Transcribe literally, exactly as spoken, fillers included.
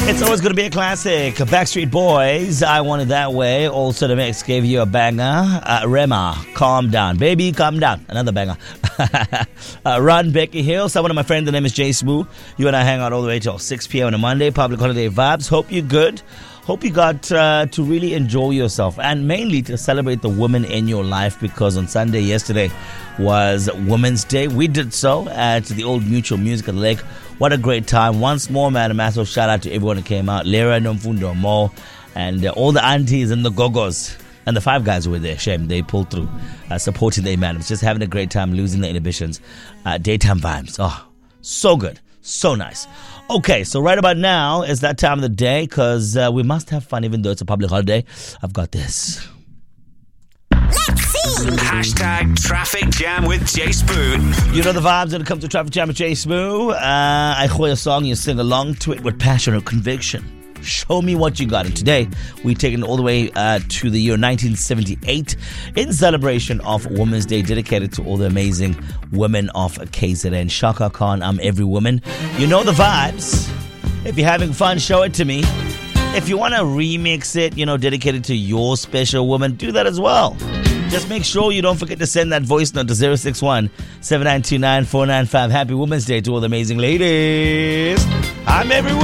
It's always going to be a classic. Backstreet Boys, I Want It That Way. Also, the mix gave you a banger. Uh, Rema, Calm Down. Baby, Calm Down. Another banger. uh, Run, Becky Hill. Someone of my friends, the name is Jay Smooth. You and I hang out all the way till six p.m. on a Monday. Public holiday vibes. Hope you're good. Hope you got uh, to really enjoy yourself and mainly to celebrate the women in your life, because on Sunday yesterday was Women's Day. We did so at the old Mutual Music at the Lake. What a great time. Once more, man, a massive shout out to everyone who came out. Lera, Nomfundo, Mo, and uh, all the aunties and the gogos. And the five guys who were there, shame, they pulled through, uh, supporting their man. Just having a great time, losing the inhibitions. Uh, daytime vibes. Oh, so good. So nice. Okay, so right about now is that time of the day, because uh, we must have fun even though it's a public holiday. I've got this. Let's see. Hashtag Traffic Jam with Jay Smooth. You know the vibes when it comes to Traffic Jam with Jay Smooth. Uh, I play a song, you sing along to it with passion or conviction. Show me what you got. And today, we're taking it all the way uh, to the year nineteen seventy-eight in celebration of Women's Day, dedicated to all the amazing women of K Z N. Shaka Khan, I'm Every Woman. You know the vibes. If you're having fun, show it to me. If you want to remix it, you know, dedicated to your special woman, do that as well. Just make sure you don't forget to send that voice note to zero six one, seven nine two nine, four nine five. Happy Women's Day to all the amazing ladies. I'm Every Woman.